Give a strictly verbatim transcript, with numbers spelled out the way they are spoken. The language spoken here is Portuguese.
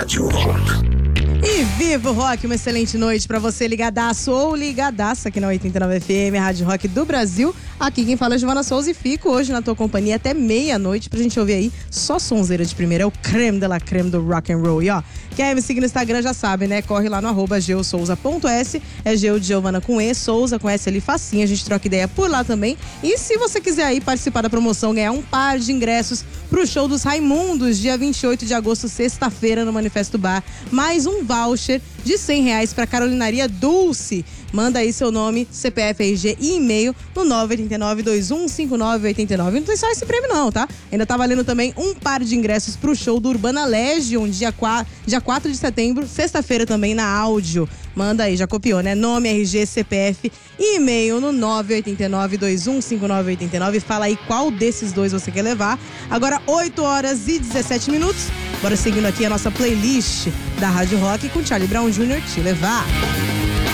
Rádio Rock. E viva o rock, uma excelente noite pra você ligadaço ou ligadaça aqui na oitenta e nove F M, a Rádio Rock do Brasil. Aqui quem fala é Giovana Souza e fico hoje na tua companhia até meia-noite pra gente ouvir aí só sonzeira de primeira, é o creme de la creme do rock and roll. E ó, quer me seguir no Instagram já sabe, né? Corre lá no arroba geosouza.s, é Geo de Giovana com E, Souza com S ali facinho, a gente troca ideia por lá também. E se você quiser aí participar da promoção, ganhar um par de ingressos pro show dos Raimundos, dia vinte e oito de agosto, sexta-feira, no Manifesto Bar, mais um voucher de cem reais pra Carolinaria Dulce. Manda aí seu nome, C P F, R G e e-mail no nove oito nove, dois um cinco nove, oito nove. Não tem só esse prêmio não, tá? Ainda tá valendo também um par de ingressos pro show do Urbana Legion, dia quatro de setembro, sexta-feira também na Áudio. Manda aí, já copiou, né? Nome, R G, C P F e e-mail no nove oito nove, dois um cinco nove, oito nove. Fala aí qual desses dois você quer levar. Agora, oito horas e dezessete minutos. Bora seguindo aqui a nossa playlist da Rádio Rock com Charlie Brown Júnior Te Levar.